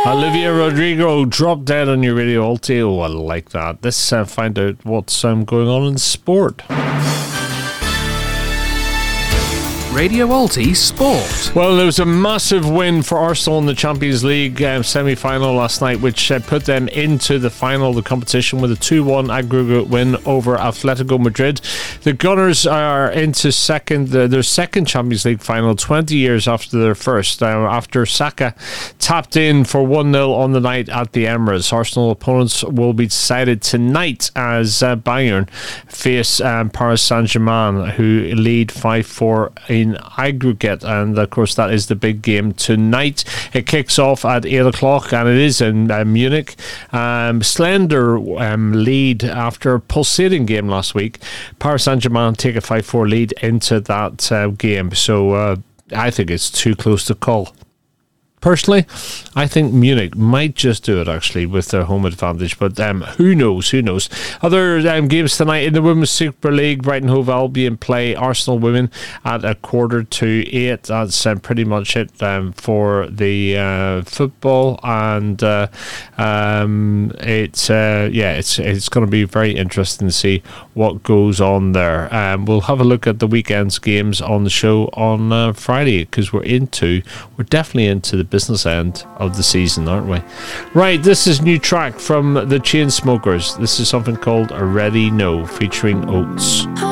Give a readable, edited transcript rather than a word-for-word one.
Olivia Rodrigo, Drop Dead on your radio Alti. Oh, I like that. Let's find out what's going on in sport. Radio Alti Sport. Well, there was a massive win for Arsenal in the Champions League semi-final last night, which put them into the final of the competition with a 2-1 aggregate win over Atletico Madrid. The Gunners are into their second Champions League final 20 years after their first, after Saka tapped in for 1-0 on the night at the Emirates. Arsenal opponents will be decided tonight as Bayern face Paris Saint-Germain, who lead 5-4 in aggregate, and of course that is the big game tonight. It kicks off at 8 o'clock and it is in Munich. Slender lead after a pulsating game last week. Paris Saint-Germain take a 5-4 lead into that game, so I think it's too close to call. Personally, I think Munich might just do it, actually, with their home advantage. But who knows? Who knows? Other games tonight in the Women's Super League, Brighton Hove Albion play Arsenal Women at 7:45. That's pretty much it for the football. And it's going to be very interesting to see what goes on there. We'll have a look at the weekend's games on the show on Friday, because we're definitely into the business end of the season, aren't we? Right, this is new track from the Chainsmokers. This is something called Already Know, featuring Oates.